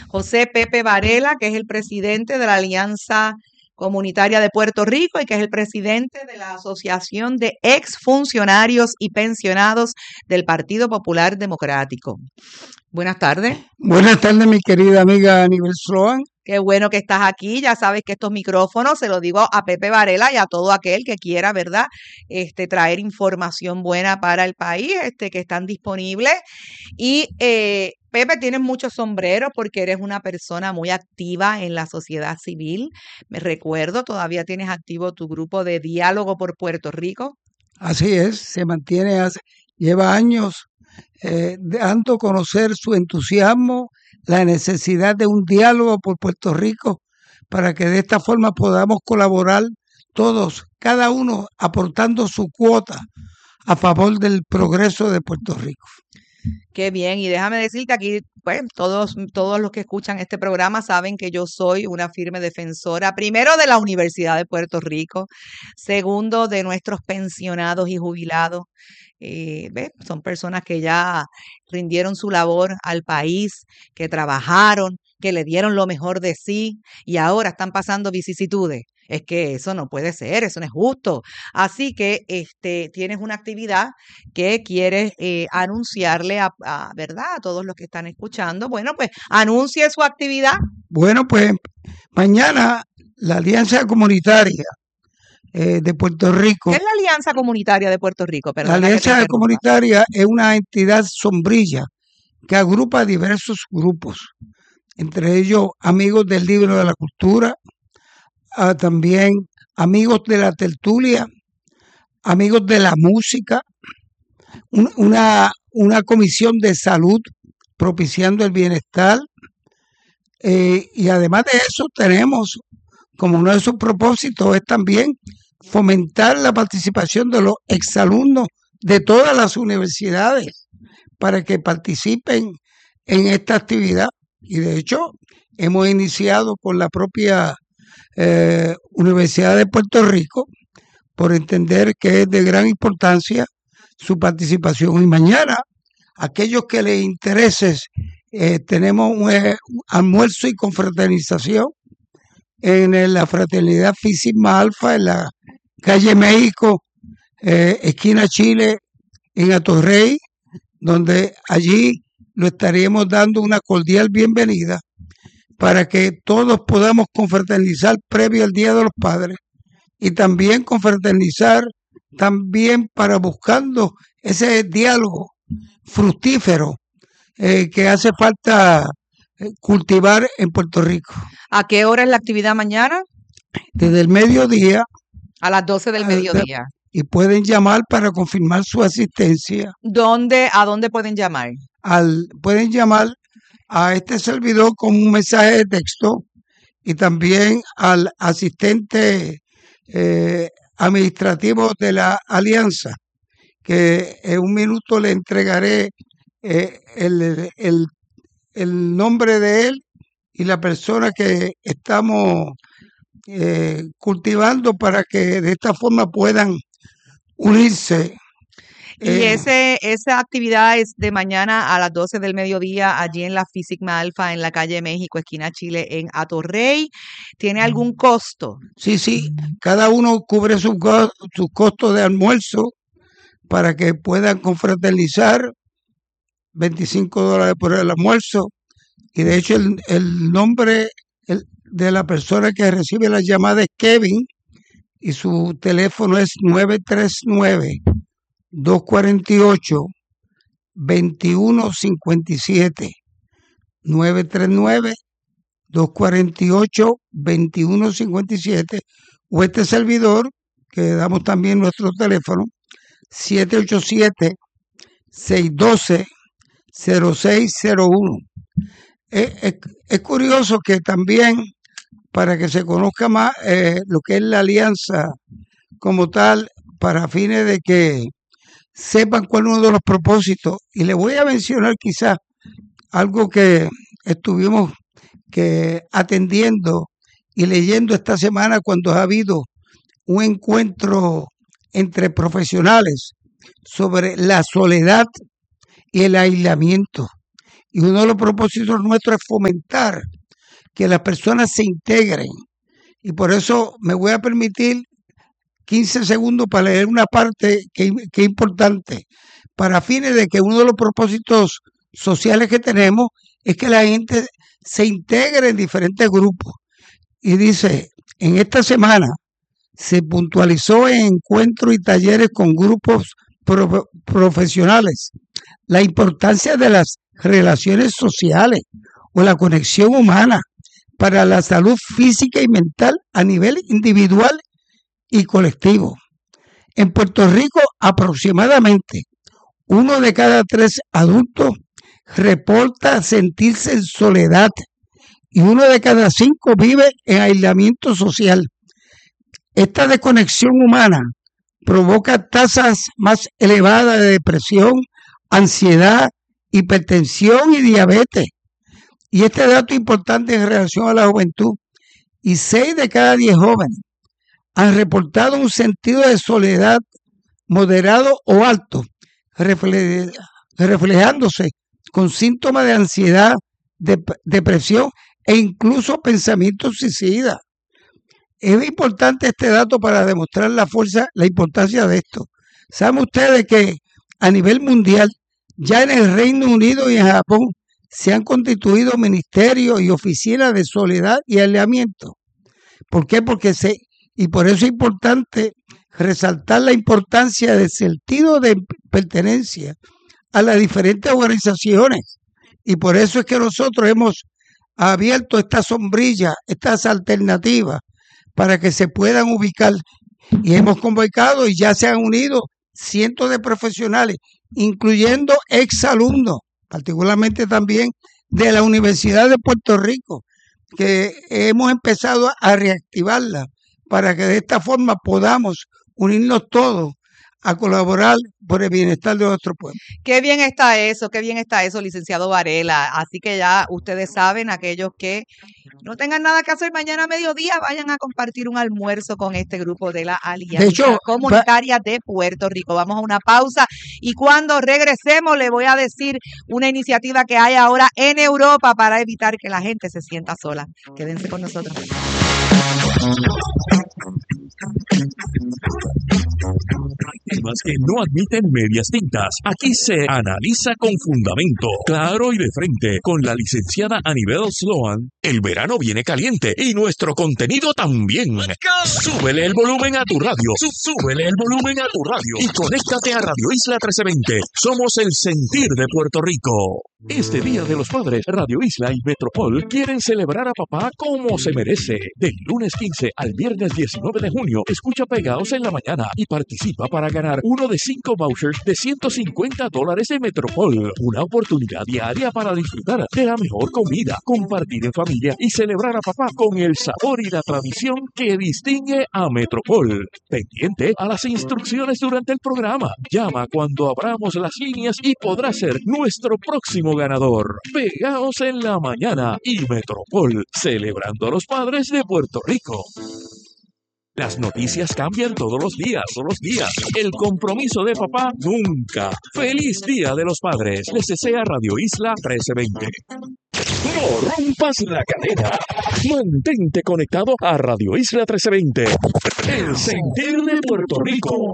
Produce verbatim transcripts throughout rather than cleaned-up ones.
José Pepe Varela, que es el presidente de la Alianza Comunitaria de Puerto Rico y que es el presidente de la Asociación de Exfuncionarios y Pensionados del Partido Popular Democrático. Buenas tardes. Buenas tardes, mi querida amiga Aníbal Sloan. Qué bueno que estás aquí. Ya sabes que estos micrófonos se los digo a Pepe Varela y a todo aquel que quiera, ¿verdad? Este, traer información buena para el país, este, que están disponibles. Y eh, Pepe, tienes muchos sombreros porque eres una persona muy activa en la sociedad civil. Me recuerdo, todavía tienes activo tu grupo de diálogo por Puerto Rico. Así es, se mantiene, hace, lleva años eh, dando a conocer su entusiasmo, la necesidad de un diálogo por Puerto Rico para que de esta forma podamos colaborar todos, cada uno aportando su cuota a favor del progreso de Puerto Rico. Qué bien, y déjame decirte aquí, pues todos, todos los que escuchan este programa saben que yo soy una firme defensora, primero de la Universidad de Puerto Rico, segundo de nuestros pensionados y jubilados. Eh, ¿ves? Son personas que ya rindieron su labor al país, que trabajaron, que le dieron lo mejor de sí y ahora están pasando vicisitudes. Es que eso no puede ser, eso no es justo. Así que este, tienes una actividad que quieres eh, anunciarle a, a, ¿verdad? A todos los que están escuchando. Bueno, pues anuncie su actividad. Bueno, pues mañana la Alianza Comunitaria eh, de Puerto Rico. ¿Qué es la Alianza Comunitaria de Puerto Rico? Perdona, la Alianza Comunitaria es una entidad sombrilla que agrupa diversos grupos, entre ellos amigos del libro de la cultura, Uh, también amigos de la tertulia, amigos de la música, un, una, una comisión de salud propiciando el bienestar, eh, y además de eso tenemos como uno de sus propósitos es también fomentar la participación de los exalumnos de todas las universidades para que participen en esta actividad, y de hecho hemos iniciado con la propia Eh, Universidad de Puerto Rico por entender que es de gran importancia su participación. Y mañana, aquellos que les interese, eh, tenemos un, eh, un almuerzo y confraternización en la Fraternidad Phi Sigma Alpha en la calle México, eh, esquina Chile, en Atorrey, donde allí lo estaríamos dando una cordial bienvenida para que todos podamos confraternizar previo al Día de los Padres y también confraternizar también para buscando ese diálogo fructífero eh, que hace falta cultivar en Puerto Rico. ¿A qué hora es la actividad mañana? Desde el mediodía. A las doce del mediodía. Y pueden llamar para confirmar su asistencia. ¿Dónde, ¿A dónde pueden llamar? Al, pueden llamar a este servidor con un mensaje de texto y también al asistente eh, administrativo de la alianza, que en un minuto le entregaré eh, el, el, el nombre de él y la persona que estamos eh, cultivando para que de esta forma puedan unirse. Y ese, esa actividad es de mañana a las doce del mediodía allí en la Phi Sigma Alpha en la calle México, esquina Chile, en Atorrey. ¿Tiene algún costo? Sí, sí. Cada uno cubre su, su costo de almuerzo para que puedan confraternizar. veinticinco dólares por el almuerzo. Y de hecho el, el nombre el, de la persona que recibe la llamada es Kevin y su teléfono es nueve tres nueve, dos cuatro ocho, dos uno cinco siete. nueve tres nueve, dos cuatro ocho, dos uno cinco siete. O este servidor, que damos también nuestro teléfono, siete ocho siete, seis uno dos, cero seis cero uno. Es, es, es curioso que también, para que se conozca más eh, lo que es la alianza como tal, para fines de que sepan cuál es uno de los propósitos, y le voy a mencionar quizás algo que estuvimos que atendiendo y leyendo esta semana cuando ha habido un encuentro entre profesionales sobre la soledad y el aislamiento. Y uno de los propósitos nuestros es fomentar que las personas se integren. Y por eso me voy a permitir quince segundos para leer una parte que, que es importante, para fines de que uno de los propósitos sociales que tenemos es que la gente se integre en diferentes grupos. Y dice, en esta semana se puntualizó en encuentros y talleres con grupos pro- profesionales la importancia de las relaciones sociales o la conexión humana para la salud física y mental a nivel individual y colectivo. En Puerto Rico, aproximadamente uno de cada tres adultos reporta sentirse en soledad y uno de cada cinco vive en aislamiento social. Esta desconexión humana provoca tasas más elevadas de depresión, ansiedad, hipertensión y diabetes. Y este dato importante en relación a la juventud, y seis de cada diez jóvenes han reportado un sentido de soledad moderado o alto, refle- reflejándose con síntomas de ansiedad, de, depresión e incluso pensamientos suicidas. Es importante este dato para demostrar la fuerza, la importancia de esto. ¿Saben ustedes que a nivel mundial, ya en el Reino Unido y en Japón, se han constituido ministerios y oficinas de soledad y aislamiento? ¿Por qué? Porque se, y por eso es importante resaltar la importancia del sentido de pertenencia a las diferentes organizaciones. Y por eso es que nosotros hemos abierto esta sombrilla, estas alternativas, para que se puedan ubicar. Y hemos convocado y ya se han unido cientos de profesionales, incluyendo exalumnos, particularmente también de la Universidad de Puerto Rico, que hemos empezado a reactivarla para que de esta forma podamos unirnos todos a colaborar por el bienestar de nuestro pueblo. Qué bien está eso, qué bien está eso, licenciado Varela. Así que ya ustedes saben, aquellos que no tengan nada que hacer mañana a mediodía, vayan a compartir un almuerzo con este grupo de la Alianza De hecho, Comunitaria de Puerto Rico. Vamos a una pausa y cuando regresemos le voy a decir una iniciativa que hay ahora en Europa para evitar que la gente se sienta sola. Quédense con nosotros. Temas que no admiten medias tintas. Aquí se analiza con fundamento, claro y de frente, con la licenciada Anibel Sloan. El verano viene caliente y nuestro contenido también. Súbele el volumen a tu radio. Súbele el volumen a tu radio y conéctate a Radio Isla trece veinte. Somos el sentir de Puerto Rico. Este Día de los Padres, Radio Isla y Metropol quieren celebrar a papá como se merece. Del lunes quince al viernes diecinueve de junio, escucha Pegados en la Mañana y participa para ganar uno de cinco vouchers de ciento cincuenta dólares de Metropol. Una oportunidad diaria para disfrutar de la mejor comida, compartir en familia y celebrar a papá con el sabor y la tradición que distingue a Metropol. Pendiente a las instrucciones durante el programa. Llama cuando abramos las líneas y podrás ser nuestro próximo ganador. Pegados en la Mañana y Metropol, celebrando a los padres de Puerto Rico. Las noticias cambian todos los días, todos los días. El compromiso de papá nunca. ¡Feliz Día de los Padres! Les desea Radio Isla trece veinte. No rompas la cadena. Mantente conectado a Radio Isla trece veinte. El sentir de Puerto Rico.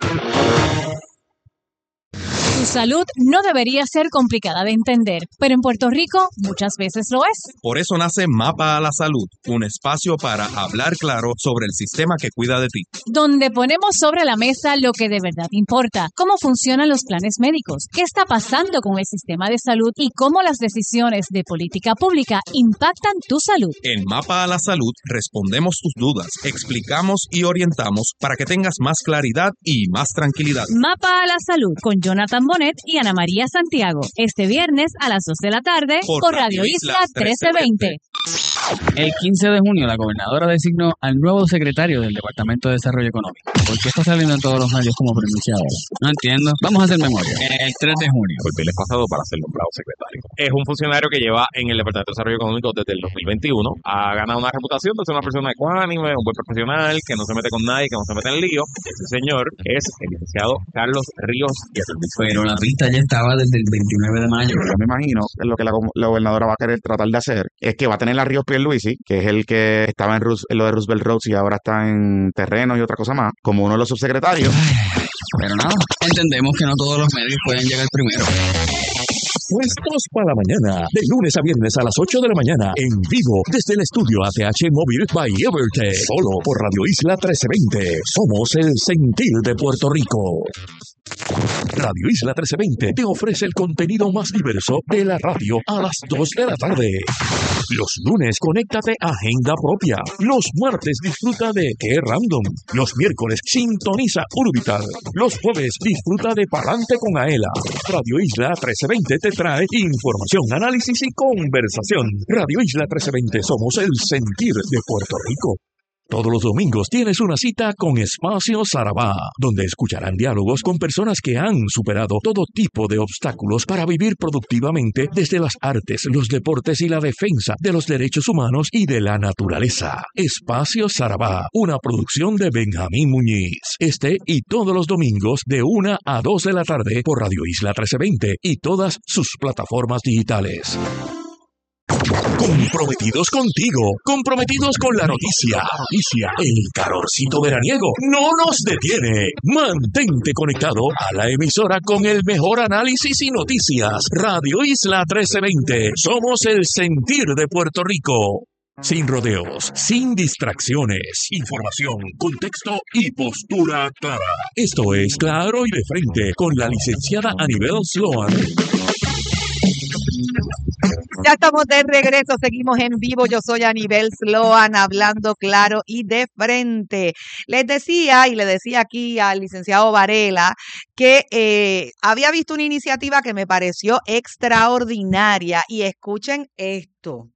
Tu salud no debería ser complicada de entender, pero en Puerto Rico muchas veces lo es. Por eso nace Mapa a la Salud, un espacio para hablar claro sobre el sistema que cuida de ti. Donde ponemos sobre la mesa lo que de verdad importa, cómo funcionan los planes médicos, qué está pasando con el sistema de salud y cómo las decisiones de política pública impactan tu salud. En Mapa a la Salud respondemos tus dudas, explicamos y orientamos para que tengas más claridad y más tranquilidad. Mapa a la Salud con Jonathan Bonet y Ana María Santiago. Este viernes a las dos de la tarde por, por Radio Isla trece veinte. El quince de junio, la gobernadora designó al nuevo secretario del Departamento de Desarrollo Económico. ¿Por qué está saliendo en todos los medios como primicia ahora? No entiendo. Vamos a hacer memoria. El tres de junio. Fue el viernes pasado para ser nombrado secretario. Es un funcionario que lleva en el Departamento de Desarrollo Económico desde el dos mil veintiuno. Ha ganado una reputación de ser una persona ecuánime, un buen profesional, que no se mete con nadie, que no se mete en lío. Ese señor es el licenciado Carlos Ríos Guerrero. Pero la pista ya estaba desde el veintinueve de mayo. Yo me imagino que lo que la, la gobernadora va a querer tratar de hacer es que va a tener a Ríos Pierluisi, que es el que estaba en, Rus, en lo de Roosevelt Roads y ahora está en terrenos y otra cosa más, como uno de los subsecretarios. Pero nada, entendemos que no todos los medios pueden llegar primero. Puestos para la mañana, de lunes a viernes a las ocho de la mañana, en vivo, desde el estudio A T H Móvil by Evertech, solo por Radio Isla trece veinte. Somos el sentir de Puerto Rico. Radio Isla trece veinte te ofrece el contenido más diverso de la radio a las dos de la tarde. Los lunes, conéctate a Agenda Propia. Los martes, disfruta de Qué Random. Los miércoles, sintoniza Urbital. Los jueves, disfruta de Palante con Aela. Radio Isla trece veinte te trae información, análisis y conversación. Radio Isla trece veinte, somos el sentir de Puerto Rico. Todos los domingos tienes una cita con Espacio Sarabá, donde escucharán diálogos con personas que han superado todo tipo de obstáculos para vivir productivamente desde las artes, los deportes y la defensa de los derechos humanos y de la naturaleza. Espacio Sarabá, una producción de Benjamín Muñiz. Este y todos los domingos de una a dos de la tarde por Radio Isla trece veinte y todas sus plataformas digitales. Comprometidos contigo, comprometidos con la noticia. Noticia, el calorcito veraniego no nos detiene. Mantente conectado a la emisora con el mejor análisis y noticias. Radio Isla trece veinte, somos el sentir de Puerto Rico. Sin rodeos, sin distracciones, información, contexto y postura clara. Esto es Claro y de Frente con la licenciada Anibel Sloan. Ya estamos de regreso, seguimos en vivo. Yo soy Anibel Sloan, hablando claro y de frente. Les decía, y le decía aquí al licenciado Varela, que eh, había visto una iniciativa que me pareció extraordinaria. Y escuchen esto.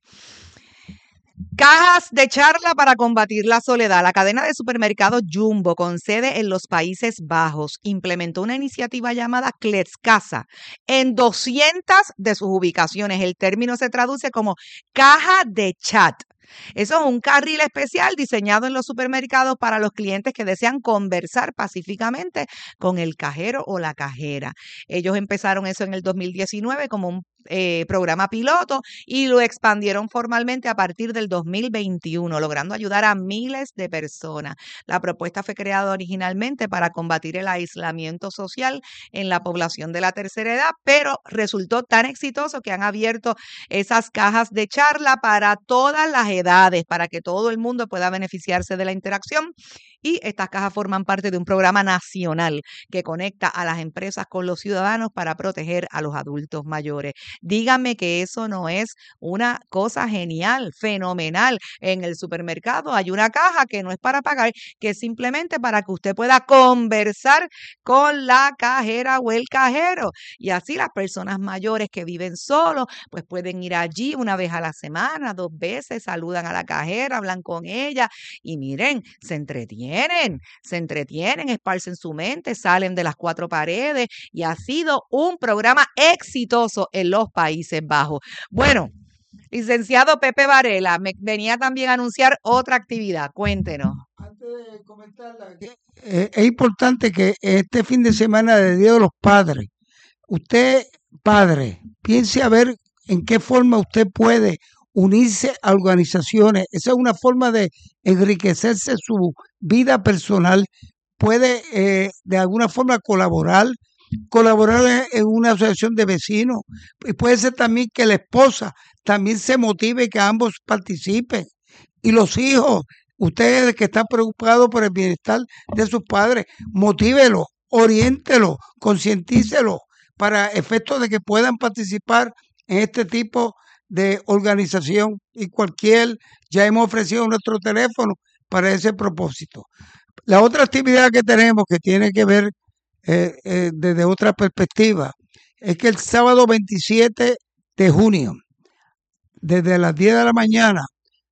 Cajas de charla para combatir la soledad. La cadena de supermercados Jumbo, con sede en los Países Bajos, implementó una iniciativa llamada Kletskasa en doscientas de sus ubicaciones. El término se traduce como caja de chat. Eso es un carril especial diseñado en los supermercados para los clientes que desean conversar pacíficamente con el cajero o la cajera. Ellos empezaron eso en el dos mil diecinueve como un eh, programa piloto y lo expandieron formalmente a partir del dos mil veintiuno, logrando ayudar a miles de personas. La propuesta fue creada originalmente para combatir el aislamiento social en la población de la tercera edad, pero resultó tan exitoso que han abierto esas cajas de charla para todas las edades, para que todo el mundo pueda beneficiarse de la interacción. Y estas cajas forman parte de un programa nacional que conecta a las empresas con los ciudadanos para proteger a los adultos mayores. Díganme que eso no es una cosa genial, fenomenal. En el supermercado hay una caja que no es para pagar, que es simplemente para que usted pueda conversar con la cajera o el cajero. Y así las personas mayores que viven solos, pues pueden ir allí una vez a la semana, dos veces, saludan a la cajera, hablan con ella y miren, se entretienen. Se entretienen, esparcen su mente, salen de las cuatro paredes y ha sido un programa exitoso en los Países Bajos. Bueno, licenciado Pepe Varela, me venía también a anunciar otra actividad. Cuéntenos. Antes de comentarla, eh, es importante que este fin de semana de Día de los Padres, usted, padre, piense a ver en qué forma usted puede unirse a organizaciones. Esa es una forma de enriquecerse su vida personal. Puede eh, de alguna forma colaborar, colaborar en una asociación de vecinos. Y puede ser también que la esposa también se motive y que ambos participen. Y los hijos, ustedes que están preocupados por el bienestar de sus padres, motívelos, oriéntelos, concientícelos para efectos de que puedan participar en este tipo de organización, y cualquier, ya hemos ofrecido nuestro teléfono para ese propósito. La otra actividad que tenemos, que tiene que ver eh, eh, desde otra perspectiva, es que el sábado veintisiete de junio, desde las diez de la mañana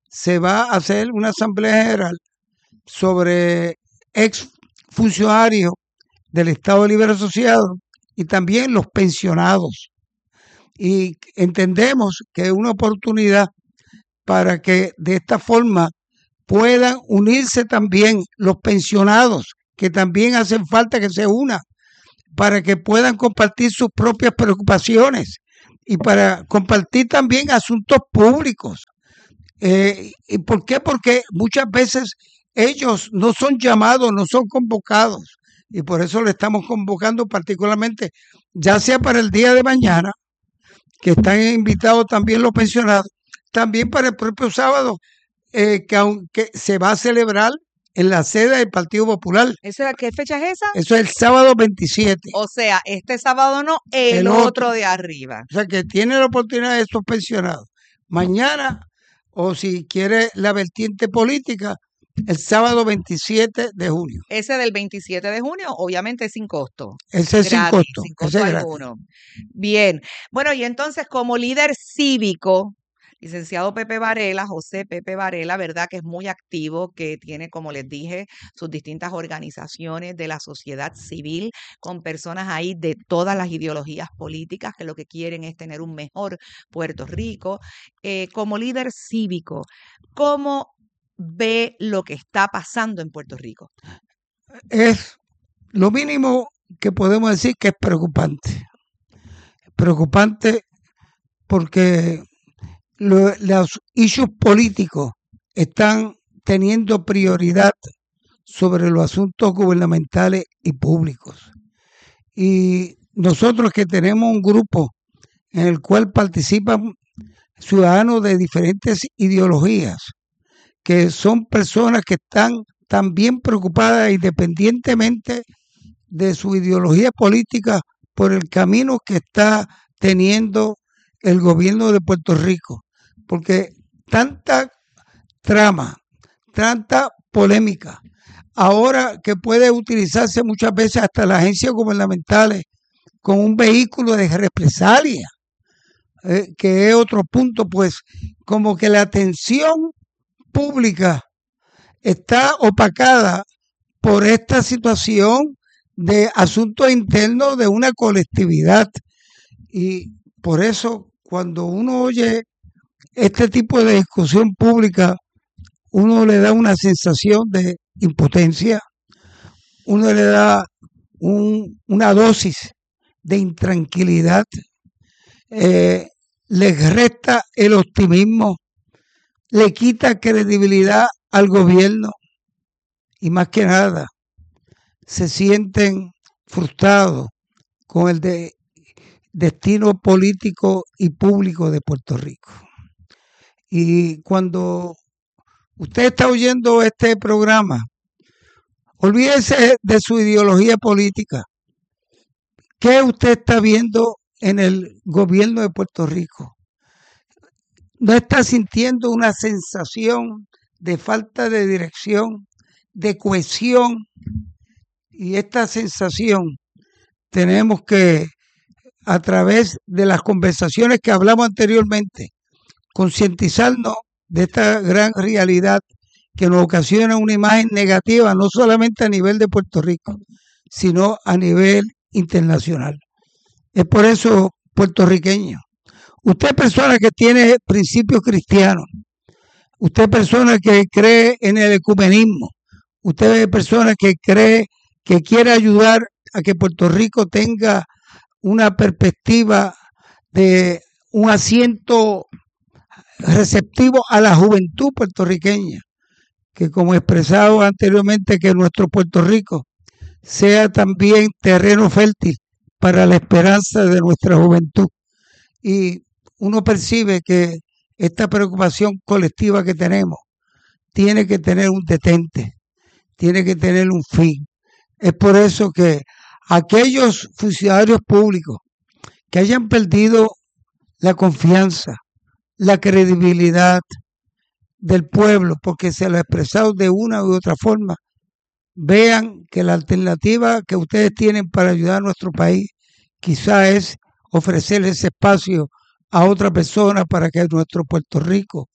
se va a hacer una asamblea general sobre ex funcionarios del Estado Libre Asociado y también los pensionados. Y entendemos que es una oportunidad para que de esta forma puedan unirse también los pensionados, que también hacen falta que se unan, para que puedan compartir sus propias preocupaciones y para compartir también asuntos públicos. Eh, ¿Y por qué? Porque muchas veces ellos no son llamados, no son convocados, y por eso le estamos convocando particularmente, ya sea para el día de mañana, que están invitados también los pensionados, también para el propio sábado, eh, que aunque se va a celebrar en la sede del Partido Popular. ¿Esa, ¿Qué fecha es esa? Eso es el sábado veintisiete. O sea, este sábado no, el, El otro. otro. de arriba. O sea, que tiene la oportunidad de estos pensionados. Mañana, o si quiere la vertiente política, el sábado veintisiete de junio. Ese del veintisiete de junio, obviamente es sin costo. Ese es sin Gratis, costo. sin Ese costo es gratis. alguno. Bien. Bueno, y entonces como líder cívico, licenciado Pepe Varela, José Pepe Varela, ¿verdad? Que es muy activo, que tiene, como les dije, sus distintas organizaciones de la sociedad civil, con personas ahí de todas las ideologías políticas que lo que quieren es tener un mejor Puerto Rico. Eh, como líder cívico, ¿cómo ve lo que está pasando en Puerto Rico? Es lo mínimo que podemos decir que es preocupante. Preocupante porque lo, los issues políticos están teniendo prioridad sobre los asuntos gubernamentales y públicos. Y nosotros que tenemos un grupo en el cual participan ciudadanos de diferentes ideologías, que son personas que están también preocupadas independientemente de su ideología política por el camino que está teniendo el gobierno de Puerto Rico. Porque tanta trama, tanta polémica, ahora que puede utilizarse muchas veces hasta las agencias gubernamentales como un vehículo de represalia, eh, que es otro punto, pues como que la atención pública está opacada por esta situación de asuntos internos de una colectividad. Y por eso cuando uno oye este tipo de discusión pública, uno le da una sensación de impotencia, uno le da un, una dosis de intranquilidad, eh, le resta el optimismo, le quita credibilidad al gobierno y más que nada se sienten frustrados con el de, destino político y público de Puerto Rico. Y cuando usted está oyendo este programa, olvídese de su ideología política. ¿Qué usted está viendo en el gobierno de Puerto Rico? ¿No está sintiendo una sensación de falta de dirección, de cohesión? Y esta sensación tenemos que, a través de las conversaciones que hablamos anteriormente, concientizarnos de esta gran realidad que nos ocasiona una imagen negativa, no solamente a nivel de Puerto Rico, sino a nivel internacional. Es por eso, puertorriqueño, usted es persona que tiene principios cristianos, usted es persona que cree en el ecumenismo, usted es persona que cree que quiere ayudar a que Puerto Rico tenga una perspectiva de un asiento receptivo a la juventud puertorriqueña, que como he expresado anteriormente, que nuestro Puerto Rico sea también terreno fértil para la esperanza de nuestra juventud. Y uno percibe que esta preocupación colectiva que tenemos tiene que tener un detente, tiene que tener un fin. Es por eso que aquellos funcionarios públicos que hayan perdido la confianza, la credibilidad del pueblo, porque se lo ha expresado de una u otra forma, vean que la alternativa que ustedes tienen para ayudar a nuestro país quizá es ofrecer ese espacio a otra persona para que nuestro Puerto Rico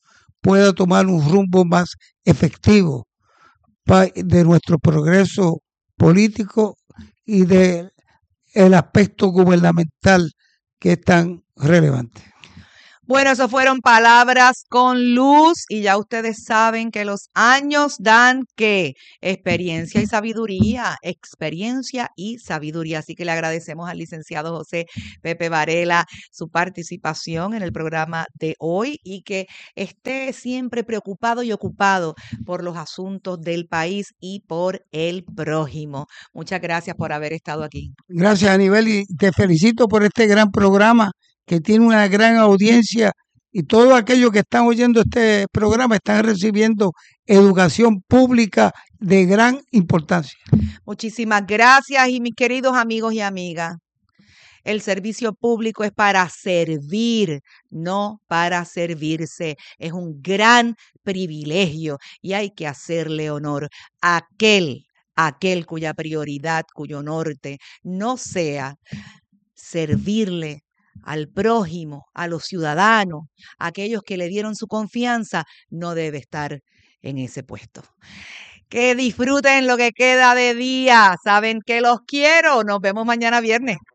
pueda tomar un rumbo más efectivo pa- de nuestro progreso político y del aspecto gubernamental que es tan relevante. Bueno, eso fueron palabras con luz y ya ustedes saben que los años dan ¿qué? Experiencia y sabiduría, experiencia y sabiduría. Así que le agradecemos al licenciado José Pepe Varela su participación en el programa de hoy y que esté siempre preocupado y ocupado por los asuntos del país y por el prójimo. Muchas gracias por haber estado aquí. Gracias, Anibel, y te felicito por este gran programa que tiene una gran audiencia y todos aquellos que están oyendo este programa están recibiendo educación pública de gran importancia. Muchísimas gracias y mis queridos amigos y amigas. El servicio público es para servir, no para servirse. Es un gran privilegio y hay que hacerle honor a aquel, aquel cuya prioridad, cuyo norte no sea servirle al prójimo, a los ciudadanos, a aquellos que le dieron su confianza, no debe estar en ese puesto. Que disfruten lo que queda de día. Saben que los quiero. Nos vemos mañana viernes.